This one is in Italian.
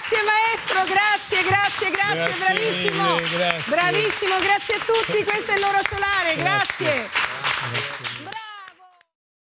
Grazie maestro, grazie, bravissimo. Grazie. Bravissimo, grazie a tutti, questo è il loro solare, grazie.